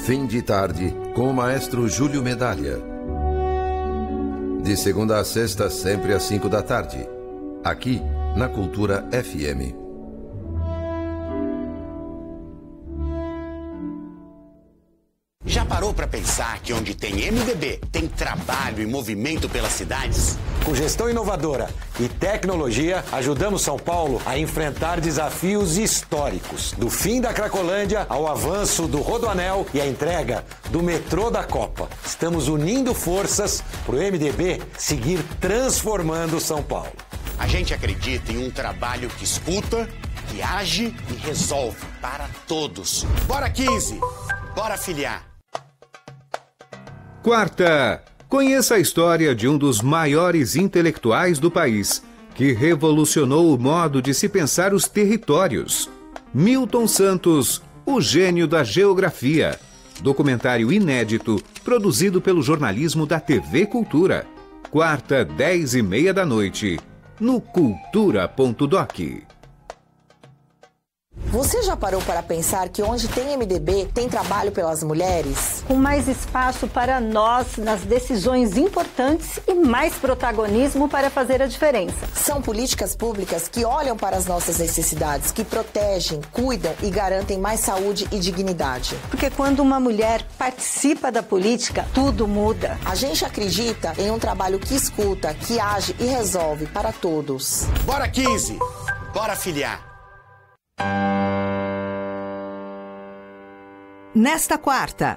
Fim de Tarde, com o maestro Júlio Medalha. De segunda a sexta, sempre às 5 da tarde. Aqui, na Cultura FM. Já parou para pensar que onde tem MDB, tem trabalho e movimento pelas cidades? Com gestão inovadora e tecnologia, ajudamos São Paulo a enfrentar desafios históricos. Do fim da Cracolândia ao avanço do Rodoanel e a entrega do metrô da Copa. Estamos unindo forças para o MDB seguir transformando São Paulo. A gente acredita em um trabalho que escuta, que age e resolve para todos. Bora 15! Bora filiar! Quarta, conheça a história de um dos maiores intelectuais do país, que revolucionou o modo de se pensar os territórios. Milton Santos, o gênio da geografia. Documentário inédito, produzido pelo jornalismo da TV Cultura. Quarta, 10h30 da noite, no cultura.doc. Você já parou para pensar que onde tem MDB, tem trabalho pelas mulheres? Com mais espaço para nós nas decisões importantes e mais protagonismo para fazer a diferença. São políticas públicas que olham para as nossas necessidades, que protegem, cuidam e garantem mais saúde e dignidade. Porque quando uma mulher participa da política, tudo muda. A gente acredita em um trabalho que escuta, que age e resolve para todos. Bora 15! Bora filiar! Nesta quarta,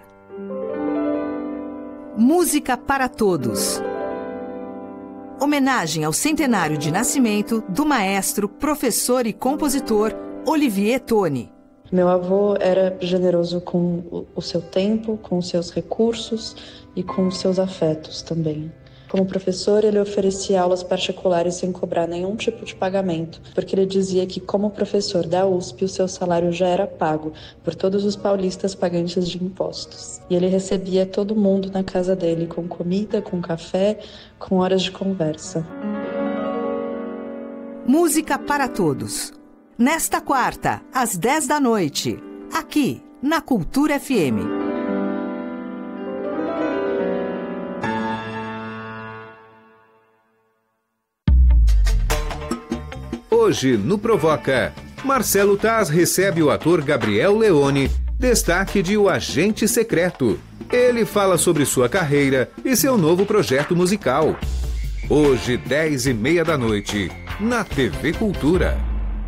Música para Todos. Homenagem ao centenário de nascimento do maestro, professor e compositor Olivier Toni. Meu avô era generoso com o seu tempo, com os seus recursos e com os seus afetos também. Como professor, ele oferecia aulas particulares sem cobrar nenhum tipo de pagamento, porque ele dizia que, como professor da USP, o seu salário já era pago por todos os paulistas pagantes de impostos. E ele recebia todo mundo na casa dele, com comida, com café, com horas de conversa. Música para Todos. Nesta quarta, às 10 da noite, aqui, na Cultura FM. Hoje, no Provoca, Marcelo Taz recebe o ator Gabriel Leone, destaque de O Agente Secreto. Ele fala sobre sua carreira e seu novo projeto musical. Hoje, 10h30 da noite, na TV Cultura.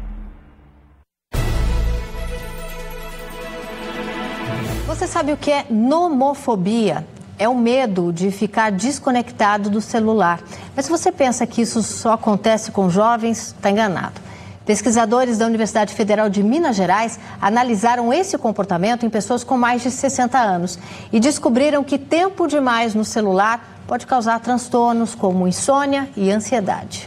Você sabe o que é nomofobia? É o medo de ficar desconectado do celular. Mas se você pensa que isso só acontece com jovens, está enganado. Pesquisadores da Universidade Federal de Minas Gerais analisaram esse comportamento em pessoas com mais de 60 anos e descobriram que tempo demais no celular pode causar transtornos como insônia e ansiedade.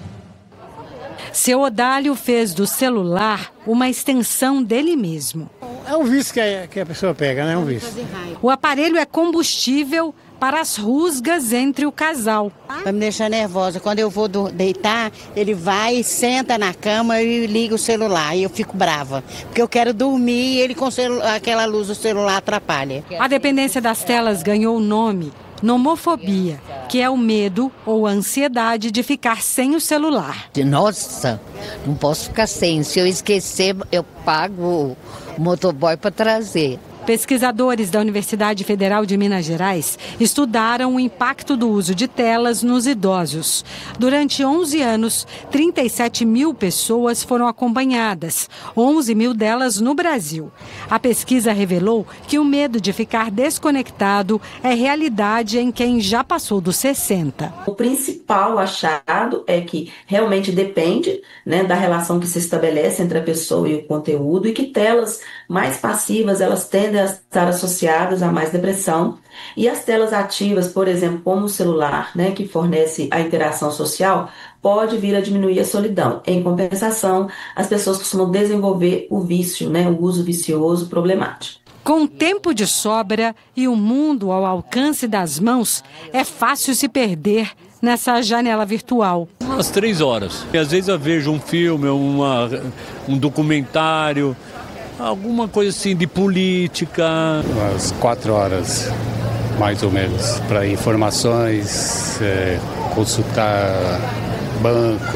Seu Odálio fez do celular uma extensão dele mesmo. É um vício que a pessoa pega, né? É um vício. O aparelho é combustível para as rusgas entre o casal. Vai me deixar nervosa. Quando eu vou deitar, ele vai, senta na cama e liga o celular. E eu fico brava. Porque eu quero dormir e ele com aquela luz do celular atrapalha. A dependência das telas ganhou o nome nomofobia, que é o medo ou a ansiedade de ficar sem o celular. Nossa, não posso ficar sem. Se eu esquecer, eu pago o motoboy para trazer. Pesquisadores da Universidade Federal de Minas Gerais estudaram o impacto do uso de telas nos idosos. Durante 11 anos, 37 mil pessoas foram acompanhadas, 11 mil delas no Brasil. A pesquisa revelou que o medo de ficar desconectado é realidade em quem já passou dos 60. O principal achado é que realmente depende, da relação que se estabelece entre a pessoa e o conteúdo e que telas mais passivas, elas tendem a estar associadas a mais depressão. E as telas ativas, por exemplo, como o celular, que fornece a interação social, pode vir a diminuir a solidão. Em compensação, as pessoas costumam desenvolver o vício, o uso vicioso problemático. Com tempo de sobra e o mundo ao alcance das mãos, é fácil se perder nessa janela virtual. Umas 3 horas. E às vezes eu vejo um filme, um documentário. alguma coisa assim de política. Umas 4 horas, mais ou menos, para informações, consultar banco,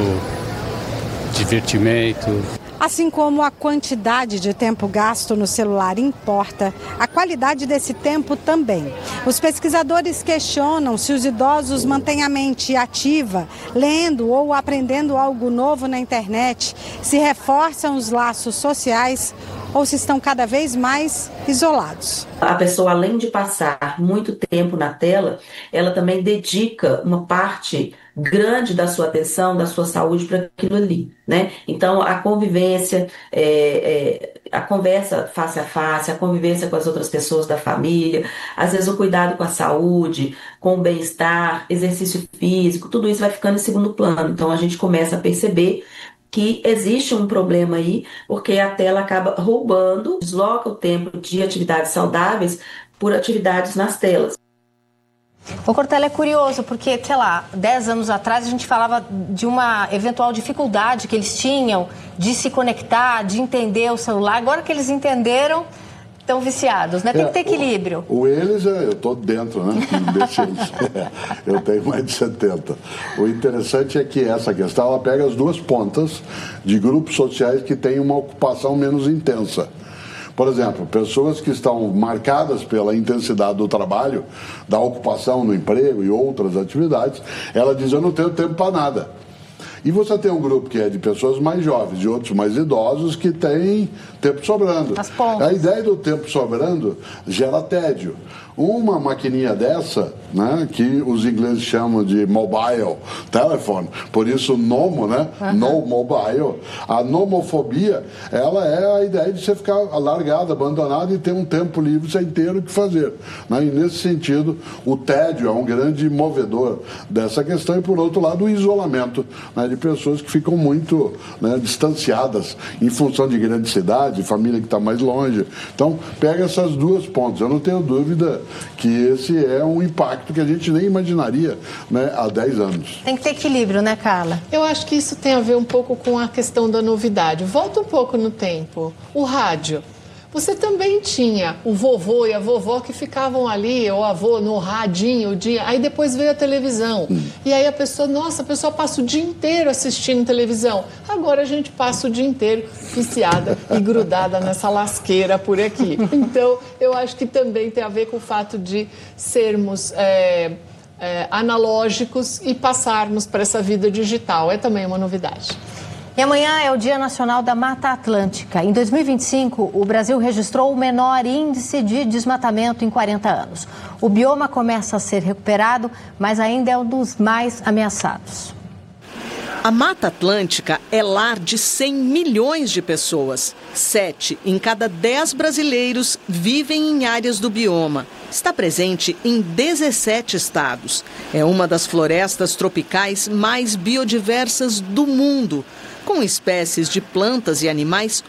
divertimento. Assim como a quantidade de tempo gasto no celular importa, a qualidade desse tempo também. Os pesquisadores questionam se os idosos mantêm a mente ativa, lendo ou aprendendo algo novo na internet, se reforçam os laços sociais ou se estão cada vez mais isolados. A pessoa, além de passar muito tempo na tela, ela também dedica uma parte grande da sua atenção, da sua saúde para aquilo ali, né? Então, a convivência, a conversa face a face, a convivência com as outras pessoas da família, às vezes o cuidado com a saúde, com o bem-estar, exercício físico, tudo isso vai ficando em segundo plano. Então, a gente começa a perceber que existe um problema aí, porque a tela acaba roubando, desloca o tempo de atividades saudáveis por atividades nas telas. O Cortella, é curioso, porque, sei lá, 10 anos atrás a gente falava de uma eventual dificuldade que eles tinham de se conectar, de entender o celular. Agora que eles entenderam, estão viciados, né? Tem que ter equilíbrio. Eu estou dentro, né? Eu tenho mais de 70. O interessante é que essa questão, ela pega as duas pontas de grupos sociais que têm uma ocupação menos intensa. Por exemplo, pessoas que estão marcadas pela intensidade do trabalho, da ocupação no emprego e outras atividades, ela diz, eu não tenho tempo para nada. E você tem um grupo que é de pessoas mais jovens e outros mais idosos que têm tempo sobrando. A ideia do tempo sobrando gera tédio. Uma maquininha dessa, né, que os ingleses chamam de mobile telephone, por isso NOMO, né? No mobile. A nomofobia, ela é a ideia de você ficar largado, abandonado e ter um tempo livre sem ter o que fazer, né? E nesse sentido, o tédio é um grande movedor dessa questão e, por outro lado, o isolamento, né, de pessoas que ficam muito, né, distanciadas em função de grande cidade, família que está mais longe. Então, pega essas duas pontas. Eu não tenho dúvida que esse é um impacto que a gente nem imaginaria, né, há 10 anos. Tem que ter equilíbrio, né, Carla? Eu acho que isso tem a ver um pouco com a questão da novidade. Volta um pouco no tempo. O rádio. Você também tinha o vovô e a vovó que ficavam ali, ou avô, no radinho o dia. Aí depois veio a televisão. E aí a pessoa passa o dia inteiro assistindo televisão. Agora a gente passa o dia inteiro viciada e grudada nessa lasqueira por aqui. Então, eu acho que também tem a ver com o fato de sermos analógicos e passarmos para essa vida digital. É também uma novidade. E amanhã é o Dia Nacional da Mata Atlântica. Em 2025, o Brasil registrou o menor índice de desmatamento em 40 anos. O bioma começa a ser recuperado, mas ainda é um dos mais ameaçados. A Mata Atlântica é lar de 100 milhões de pessoas. 7 em cada 10 brasileiros vivem em áreas do bioma. Está presente em 17 estados. É uma das florestas tropicais mais biodiversas do mundo, com espécies de plantas e animais